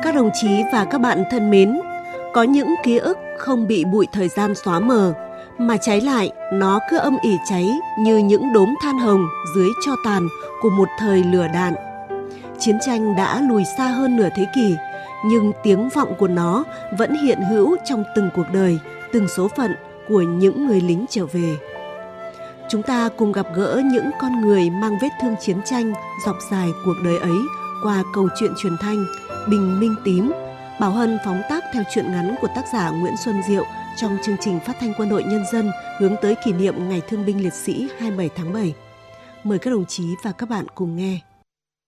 Các đồng chí và các bạn thân mến, có những ký ức không bị bụi thời gian xóa mờ, mà trái lại nó cứ âm ỉ cháy như những đốm than hồng dưới tro tàn của một thời lửa đạn. Chiến tranh đã lùi xa hơn nửa thế kỷ, nhưng tiếng vọng của nó vẫn hiện hữu trong từng cuộc đời, từng số phận của những người lính trở về. Chúng ta cùng gặp gỡ những con người mang vết thương chiến tranh dọc dài cuộc đời ấy qua câu chuyện truyền thanh Bình Minh Tím. Bảo Hân phóng tác theo truyện ngắn của tác giả Nguyễn Xuân Diệu trong chương trình phát thanh Quân đội Nhân dân hướng tới kỷ niệm Ngày Thương binh Liệt sĩ 27 tháng 7. Mời các đồng chí và các bạn cùng nghe.